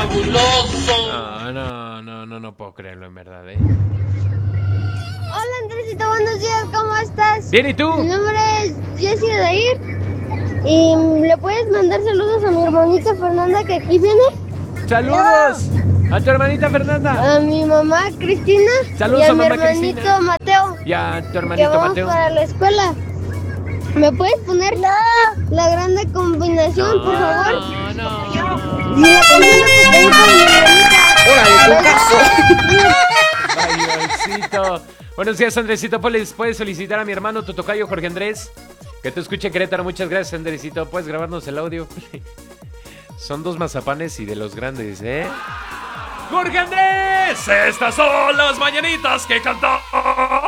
fabuloso. No puedo creerlo, en verdad, Hola Andresito, buenos días, ¿cómo estás? Bien, ¿y tú? Mi nombre es Jessie Adair y le puedes mandar saludos a mi hermanita Fernanda que aquí viene. ¡Saludos! A tu hermanita Fernanda. A mi mamá Cristina. Saludos y a a mi mamá hermanito Cristina. Mateo. Y a tu Que hermanito vamos Mateo. para la escuela. ¿Me puedes poner la grande combinación, por favor? No. Y la combina por pedir para mi hermanita. Órale, tu caso. Ay, Diosito. Buenos días, Andresito. ¿Puedes solicitar a mi hermano tu tocayo Jorge Andrés? Que te escuche Querétaro. Muchas gracias, Andresito. ¿Puedes grabarnos el audio? Son 2 mazapanes y de los grandes, ¡Jorge Andrés! Estas son las mañanitas que cantó